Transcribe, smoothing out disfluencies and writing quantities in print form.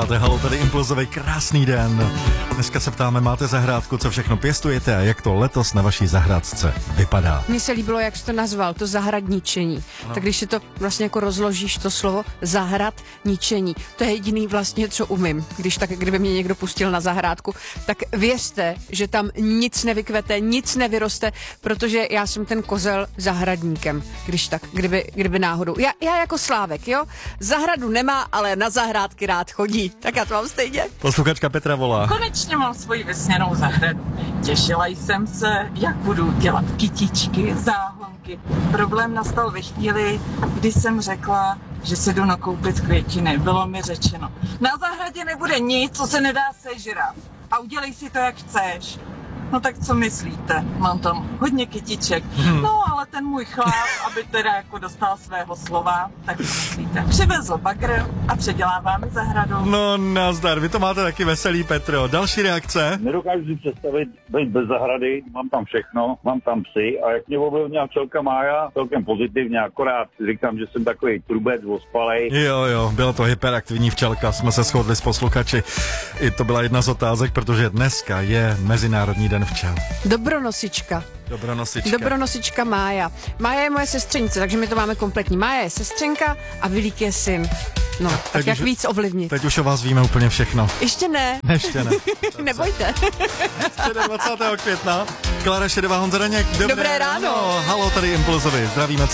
Posloucháte Halo, tady Impulzový, krásný den. Dneska se ptáme, máte zahrádku, co všechno pěstujete a jak to letos na vaší zahrádce vypadá. Mně se líbilo, jak jsi to nazval, to zahradničení. No. Tak když si to vlastně jako rozložíš, to slovo zahradničení, to je jediný vlastně, co umím. Kdyby mě někdo pustil na zahrádku, tak věřte, že tam nic nevykvete, nic nevyroste, protože já jsem ten kozel zahradníkem, kdyby náhodou. Já jako Slávek, jo? Zahradu nemá, ale na zahrádky rád chodí. Tak já to mám stejně. Posluchačka Petra volá. Konečně mám svoji vysněnou zahradu. Těšila jsem se, jak budu dělat kytičky, záhonky. Problém nastal ve chvíli, kdy jsem řekla, že si jdu nakoupit květiny. Bylo mi řečeno, na zahradě nebude nic, co se nedá sežrat. A udělej si to, jak chceš. No tak co myslíte? Mám tam hodně kytiček. No ale ten můj chlap, aby teda jako dostal svého slova, tak co myslíte? Přivezl bagr a předěláváme zahradu. No nazdar, vy to máte taky veselý, Petro. Další reakce? Nedokážu si představit být bez zahrady, mám tam všechno, mám tam psy a jak mě ovlivnila včelka Mája, celkem pozitivně, akorát říkám, že jsem takový trubec ospalej. Jo, byla to hyperaktivní včelka, jsme se shodli s posluchači. I to byla jedna z otázek, protože dneska je Mezinárodní den včel. Dobronosička Mája. Mája je moje sestřenice, takže my to máme kompletní. Mája je sestřenka a Vilík je syn. No, tak jak víc ovlivnit. Teď už o vás víme úplně všechno. Ještě ne. Nebojte. 20. května. Klára Šedová, Honza Daněk. Dobré ráno. Halo, tady Impulzovi. Zdravíme